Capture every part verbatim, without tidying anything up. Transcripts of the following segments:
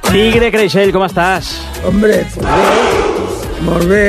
Tigre Creixell, com estàs? Hombre, pues bé, molt bé,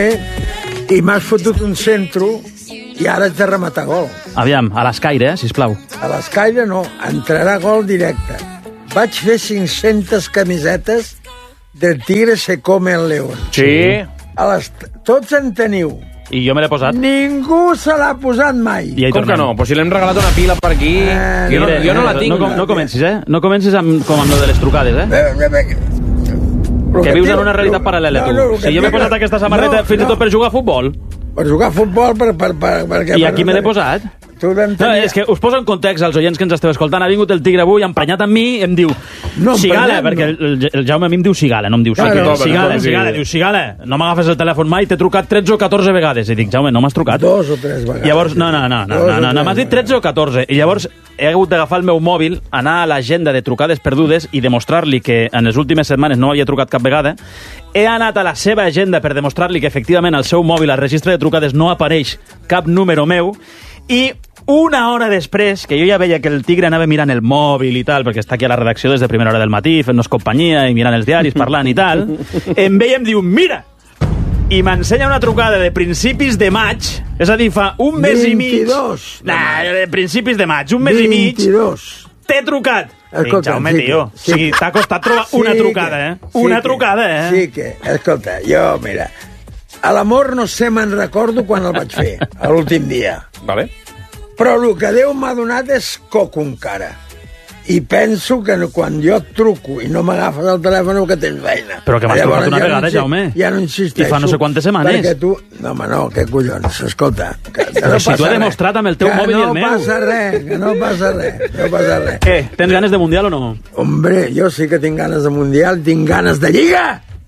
i m'has fotut un centro i ara has de rematar gol. Aviam, a l'escaire, eh, sisplau. A l'escaire no, entrarà gol directe. Vaig fer cinc-centes camisetes del Tigre se come el león. Sí. A les... Tots en teniu. I jo me l'he posat. Ningú se l'ha posat mai. I Com que no? Pues si l'hem regalat una pila per aquí. Eh, jo, no, Tigre, jo no la eh, tinc. No, no comencis, eh? No comencis amb, com amb lo de les trucades, eh? Bé, bé, bé. Però Que vius diu- en una realitat paral·lela, tu. No, no, Si jo m'he posat aquesta samarreta no, fins i tot no. per jugar a futbol. Per jugar a futbol, per, per, per, perquè... I aquí me l'he posat. Tu vam No, tenir... és que us poso en context als oients que ens esteu escoltant. Ha vingut el Tigre avui, emprenyat amb mi, em diu No, Cigala, emprenyat, perquè no. el, el Jaume a mi em diu Cigala, no em diu Claro, Cigala. no, Cigala, no, Cigala, sí. diu Cigala, no m'agafes el telèfon mai, t'he trucat tretze o catorze vegades. I dic, Jaume, no m'has trucat? Dos o tres vegades. Llavors, no, no, no, no, Dos no, o no, no tres m'has dit vegades. tretze o catorze. I llavors he hagut d'agafar el meu mòbil, anar a l'agenda de trucades perdudes i demostrar-li que en les últimes setmanes no havia trucat cap vegada. He anat a la seva agenda per demostrar-li que efectivament al seu mòbil, al registre de trucades, no apareix cap número meu. I una hora després, que jo ja veia que el Tigre anava mirant el mòbil i tal, perquè està aquí a la redacció des de primera hora del matí, fent-nos companyia i mirant els diaris, parlant i tal, em veia i em diu, mira! I m'ensenya una trucada de principis de maig, és a dir, fa un mes i mig... vint-i-dos. Nah, de principis de maig, un mes i mig... vint-i-dos. T'he trucat. Escolta, Dic, Jaume, sí que- tio, sí o sigui, que- t'ha costat trobar Sí una que- trucada, eh? sí Una que- trucada, eh? Sí que, escolta, jo, mira, a l'amor no sé, me'n recordo quan el vaig fer, a l'últim dia. Vale. Però el que Déu m'ha donat és coco encara. I penso que quan jo et truco i no m'agafes el telèfon que tens feina. Però que m'has Llavors, trucat una ja vegada, insi- Jaume. Ja no insisteixo. I fa no sé quantes setmanes. Perquè tu... No, home, no, què collons, escolta. Que, que Però no si passa t'ho he res. demostrat amb el teu Que mòbil i el meu. no passa res, que no passa res, no passa res. Què, tens ganes de Mundial o no? Hombre, jo sí que tinc ganes de Mundial, tinc ganes de Lliga!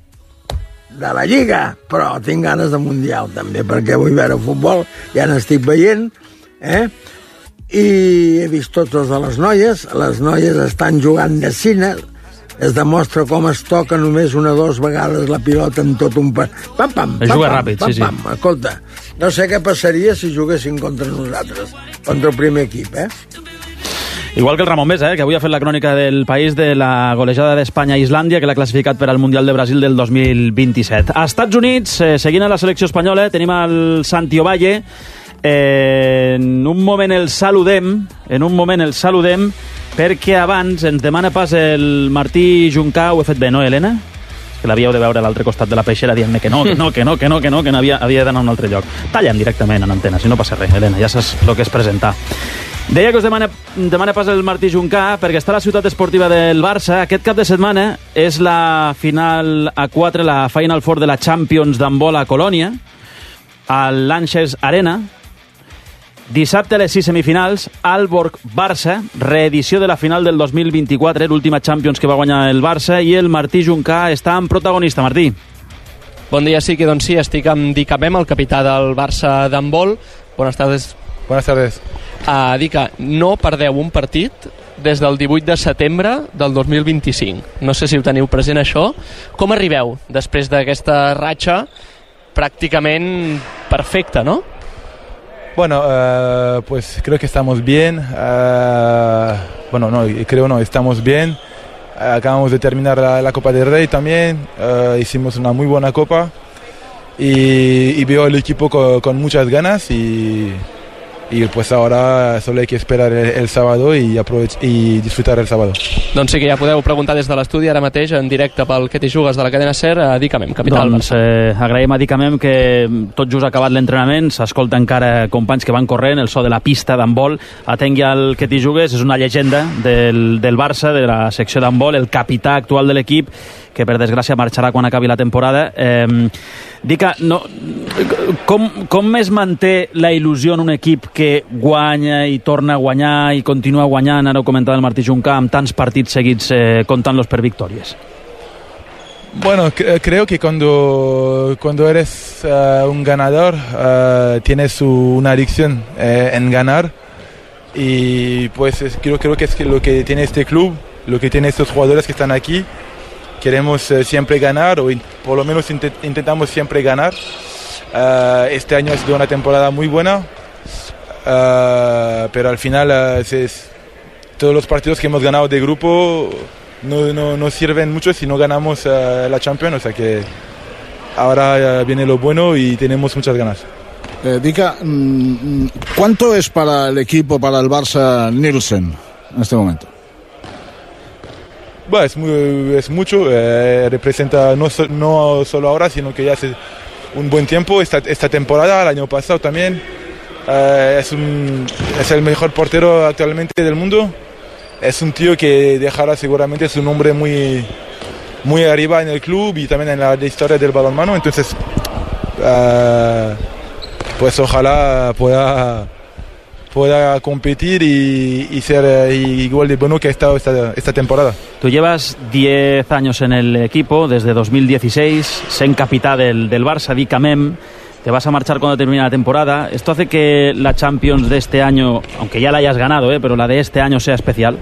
De la Lliga, però tinc ganes de Mundial també, perquè vull veure futbol, ja n'estic veient, eh? I he vist totes de les noies, les noies estan jugant de cine, es demostra com es toca només una o dues vegades la pilota en tot un... Pa... Pam, pam, Es pam, juga pam, ràpid, pam, sí, sí. pam. Escolta, no sé què passaria si juguessin contra nosaltres, contra el primer equip, eh? Igual que el Ramon Besa, eh, que avui ha fet la crònica del país de la golejada d'Espanya a Islàndia, que l'ha classificat per al Mundial de Brasil del dos mil vint-i-set. A Estats Units, eh, seguint a la selecció espanyola, tenim el Santi Ovalle. Eh, en un moment el saludem, en un moment el saludem, perquè abans ens demana pas el Martí Juncà. Ho he fet bé, no, Helena? És que l'havíeu de veure a l'altre costat de la peixera dient-me que no, que no, que no, que no, que no, que no havia, havia d'anar a un altre lloc. Tallem directament en antena, si no passa res, Helena, ja saps el que és presentar. Deia que us demana, demana pas el Martí Juncà perquè està a la ciutat esportiva del Barça. Aquest cap de setmana és la final a quatre, la Final Four de la Champions d'handbol a Colònia, al Lanxess Arena. Dissabte a les sis semifinals, Aalborg-Barça, reedició de la final del dos mil vint-i-quatre, l'última Champions que va guanyar el Barça, i el Martí Juncà està en protagonista. Martí. Bon dia, sí que doncs sí, estic amb Dica Mem, el capità del Barça d'handbol. Bones tardes. Buenas tardes. Uh, Dica, no perdeu un partit des del divuit de setembre del dos mil vint-i-cinc. No sé si ho teniu present, això. Com arribeu després d'aquesta ratxa pràcticament perfecta, no? Bueno, uh, pues creo que estamos bien. Uh, bueno, no, creo no, estamos bien. Uh, acabamos de terminar la, la Copa del Rey también. Uh, hicimos una muy buena copa. Y, y veo el equipo con, con muchas ganas y, y pues ahora solo hay que esperar el, el sábado y, aprovech y disfrutar el sábado. Doncs sí que ja podeu preguntar des de l'estudi ara mateix en directe pel Que t'hi jugues de la cadena SER a Dica Mem, capità del Doncs Barça. eh, agraïm a Dica Mem que tot just ha acabat l'entrenament, s'escolta encara companys que van corrent, el so de la pista d'handbol. Atengui al Que t'hi jugues, és una llegenda del, del Barça, de la secció d'handbol, el capità actual de l'equip, que per desgràcia marxarà quan acabi la temporada. Eh, Dica, no, com, com es manté la il·lusió en un equip que guanya i torna a guanyar i continua guanyant, ara ho comentava el Martí Juncà, amb tants partits seguits eh, comptant-los per victòries? Bueno, cre creo que cuando, cuando eres uh, un ganador uh, tienes una adicción eh, en ganar y pues es, creo, creo que es lo que tiene este club, lo que tienen estos jugadores que están aquí. Queremos uh, siempre ganar o in por lo menos int intentamos siempre ganar. Uh, este año ha sido una temporada muy buena, uh, pero al final uh, es, es, todos los partidos que hemos ganado de grupo no, no, no sirven mucho si no ganamos uh, la Champions, o sea que ahora uh, viene lo bueno y tenemos muchas ganas. Eh, Dica, ¿cuánto es para el equipo, para el Barça, Nielsen en este momento? Bueno, es, muy, es mucho, eh, representa no, so, no solo ahora, sino que ya hace un buen tiempo, esta, esta temporada, el año pasado también. Eh, es, un, es el mejor portero actualmente del mundo. Es un tío que dejará seguramente su nombre muy, muy arriba en el club y también en la historia del balonmano. Entonces, uh, pues ojalá pueda, pueda competir y, y ser uh, igual de bueno que ha estado esta, esta temporada. Tú llevas diez años en el equipo, desde dos mil dieciséis, sent capità del, del Barça, Dica Mem. Te vas a marchar cuando termine la temporada. ¿Esto hace que la Champions de este año, aunque ya la hayas ganado, ¿eh? pero la de este año sea especial?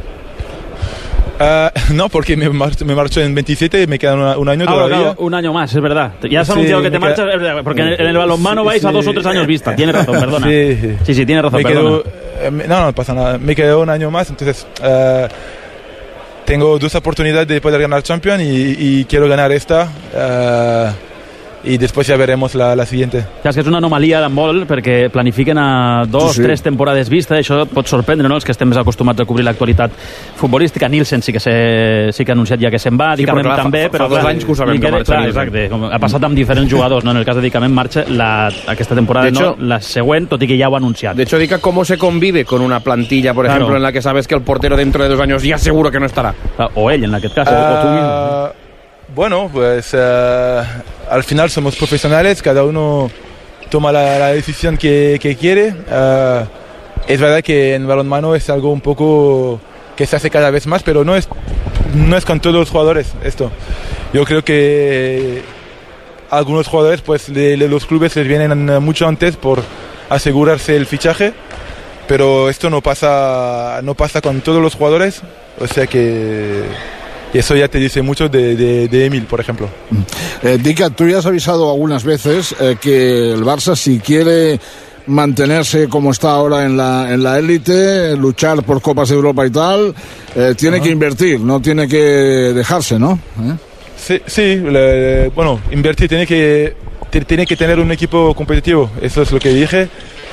Uh, no, porque me marcho, me marcho en veintisiete y me queda una, un año ah, todavía. Claro, un año más, es verdad. Ya has sí, anunciado que te queda... marchas, porque en el, en el balonmano sí, vais sí. a dos o tres años vista. Tienes razón, perdona. Sí, sí, sí, sí tienes razón, me perdona. Quedo, no, no pasa nada. Me quedo un año más, entonces uh, tengo dos oportunidades de poder ganar Champions y, y quiero ganar esta. Uh, i després ja veremos la, la siguiente. Ja, és que és una anomalia d'handbol perquè planifiquen a dos, sí, sí. tres temporades vista, això et pot sorprendre, no?, els que estem més acostumats a cobrir l'actualitat futbolística. Nielsen sí que, se, sí que ha anunciat ja que se'n va, sí, Dica Mem també, fa, però fa dos clar, anys que ho sabem que marxa. Clar, exacte, com ha passat amb diferents jugadors, no? En el cas de Dica Mem marxa la, aquesta temporada, de hecho, no, la següent, tot i que ja ho ha anunciat. De hecho, Dica, ¿cómo se convive con una plantilla, por ejemplo, claro, en la que sabes que el portero dentro de dos años ya seguro que no estará? O ell, en aquest cas, uh, o tu mismo. Bueno, pues uh, al final somos profesionales, cada uno toma la, la decisión que, que quiere. Uh, es verdad que en balonmano es algo un poco que se hace cada vez más, pero no es, no es con todos los jugadores esto. Yo creo que a algunos jugadores, pues de, de los clubes les vienen mucho antes por asegurarse el fichaje, pero esto no pasa, no pasa con todos los jugadores, o sea que... Y eso ya te dice mucho de, de, de Emil, por ejemplo. Eh, Dica, tú ya has avisado algunas veces eh, que el Barça, si quiere mantenerse como está ahora en la en la élite, luchar por Copas de Europa y tal, eh, tiene uh-huh. que invertir, no tiene que dejarse, ¿no? ¿Eh? Sí, sí, le, bueno, invertir, tiene que, tiene que tener un equipo competitivo, eso es lo que dije.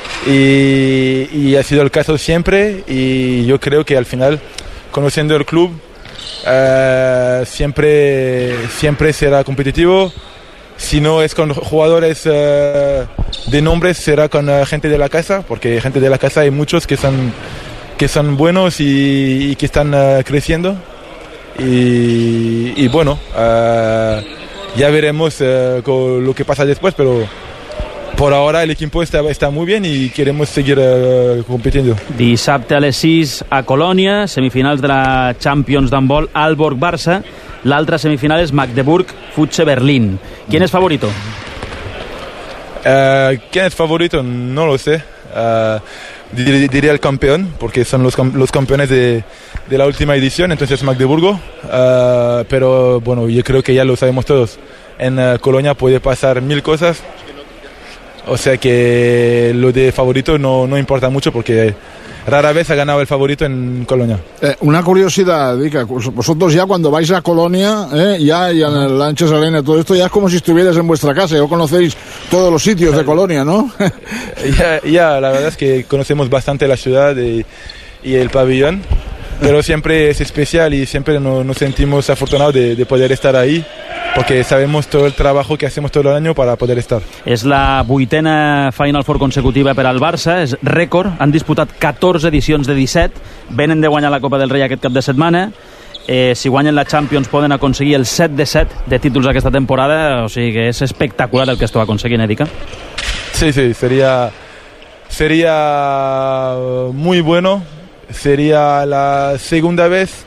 Y, y ha sido el caso siempre, y yo creo que al final, conociendo el club, Uh, siempre, siempre será competitivo. Si no es con jugadores uh, de nombres, será con uh, gente de la casa, porque gente de la casa hay muchos que son, que son buenos y, y que están uh, creciendo. Y, y bueno, uh, ya veremos uh, con lo que pasa después, pero por ahora el equipo está, está muy bien y queremos seguir uh, compitiendo. Dissabte a les sis a Colònia, semifinals de la Champions d'handbol, Aalborg-Barça. L'altra semifinal és Magdeburg-Futse-Berlín. ¿Quién es favorito? Uh, ¿Quién es favorito? No lo sé. Uh, diría el campeón, porque son los, los campeones de, de la última edición, entonces Magdeburgo. Uh, pero bueno, yo creo que ya lo sabemos todos. En uh, Colonia puede pasar mil cosas. O sea que lo de favorito no, no importa mucho porque rara vez ha ganado el favorito en Colonia. Eh, una curiosidad, Dica, vosotros ya cuando vais a Colonia, eh, ya, ya en el Lanchas Arena, todo esto, ya es como si estuvieras en vuestra casa, ya conocéis todos los sitios de Colonia, ¿no? ya, ya, la verdad es que conocemos bastante la ciudad y, y el pabellón, pero siempre es especial y siempre nos, nos sentimos afortunados de, de poder estar ahí, porque sabemos todo el trabajo que hacemos todo el año para poder estar. És la vuitena Final Four consecutiva per al Barça, és rècord, han disputat catorze edicions de disset, venen de guanyar la Copa del Rei aquest cap de setmana, eh, si guanyen la Champions poden aconseguir el set de set de títols aquesta temporada, o sigui que és espectacular el que esteu aconseguint, eh, Dica? Sí, sí, sería, sería muy bueno, sería la segunda vez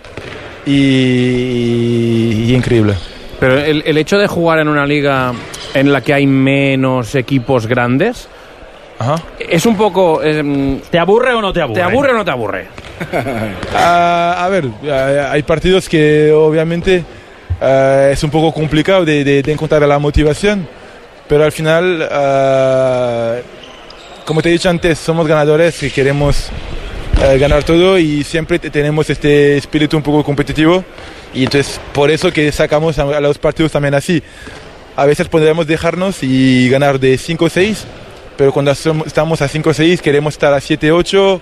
y, y increíble. Pero el, el hecho de jugar en una liga en la que hay menos equipos grandes, ajá, es un poco... Eh, ¿te aburre o no te aburre? ¿Te aburre o no te aburre? uh, a ver, uh, hay partidos que obviamente uh, es un poco complicado de, de, de encontrar la motivación, pero al final, uh, como te he dicho antes, somos ganadores y queremos eh, ganar todo y siempre tenemos este espíritu un poco competitivo y entonces por eso que sacamos a, a los partidos también así. A veces podemos dejarnos y ganar de cinco seis, pero cuando estamos a cinco seis queremos estar a siete ocho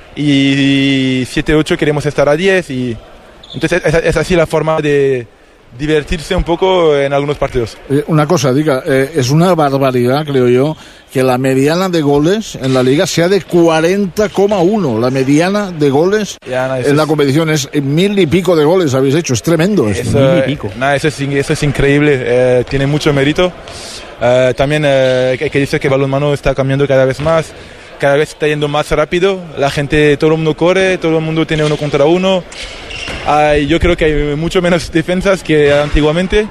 y siete ocho queremos estar a diez y entonces es, es así la forma de divertirse un poco en algunos partidos. Eh, una cosa, diga, eh, es una barbaridad, creo yo, que la mediana de goles en la liga sea de cuarenta coma uno. La mediana de goles ya, no, en es, la competición es mil y pico de goles habéis hecho. Es tremendo esto. Eso, mil y pico. No, eso, es, eso es increíble, eh, tiene mucho mérito. Eh, también eh, hay que decir que el balonmano está cambiando cada vez más, cada vez está yendo más rápido, la gente, todo el mundo corre, todo el mundo tiene uno contra uno. Hay, yo creo que hay mucho menos defensas que antiguamente,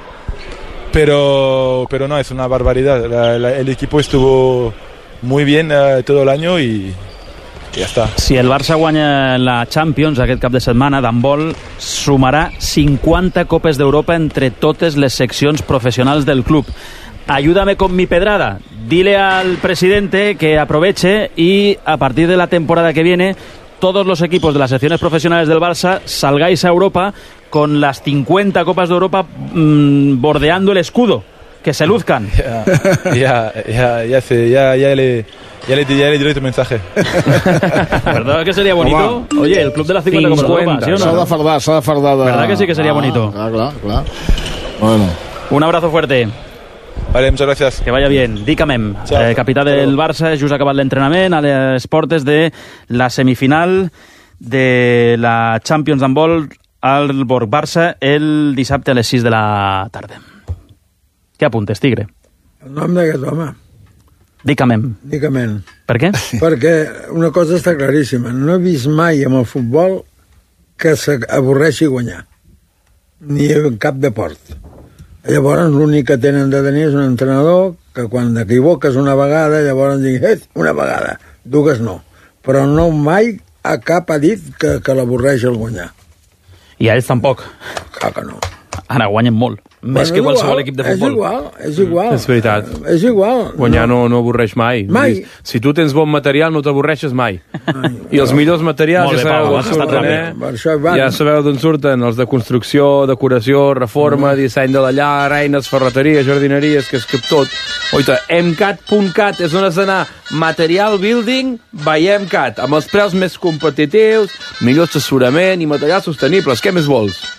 pero, pero no, es una barbaridad. La, la, el equipo estuvo muy bien uh, todo el año y ja està. Si el Barça guanya la Champions aquest cap de setmana d'handbol, sumarà cinquanta Copes d'Europa entre totes les seccions professionals del club. Ayúdame con mi pedrada. Dile al presidente que aproveche y a partir de la temporada que viene todos los equipos de las secciones profesionales del Barça salgáis a Europa con las cincuenta Copas de Europa mmm, bordeando el escudo, que se luzcan. Ya, ya, ya, ya, sé, ya, ya, le, ya, le, ya le diré tu mensaje. ¿Verdad que sería bonito? Home, Oye, el club de las cincuenta Copas de Europa, ¿sí o s'ha de no? fardar, s'ha de fardar. De... ¿Verdad que sí que sería ah, bonito? Clar, clar, clar. Bueno. Un abrazo fuerte. Vale, muchas gracias. Que vaya bien. Dicamem, eh, capità del Barça, just ha acabat l'entrenament a les portes de la semifinal de la Champions d'handbol al Borg-Barça el dissabte a les sis de la tarda. Què apuntes, Tigre? El nom d'aquest home. Dicamem. Dicament. Per què? Perquè una cosa està claríssima. No he vist mai amb el futbol que s'avorreixi guanyar. Ni en cap deport. Llavors l'únic que tenen de tenir és un entrenador que quan t'equivoques una vegada llavors diguis, eh, una vegada, dues no, però no mai a cap ha dit que, que l'avorreix el guanyar. I a ells tampoc. Clar que no. Ara guanyen molt, més Bueno, que qualsevol igual, equip de futbol. És igual, és igual. És veritat. És igual. Guanyar no, no avorreix mai. Mai. Si tu tens bon material no t'avorreixes mai. I els millors materials Molt bé, ja sabeu Pau, d'on has estat surten, ràpid. eh? Per això van. Ja sabeu d'on surten, els de construcció, decoració, reforma, disseny de la llar, eines, ferreteria, jardineries, que és que tot. Oita, emcat punt cat és on has d'anar. Material Building by Emcat, amb els preus més competitius, millor assessorament i materials sostenibles. Què més vols?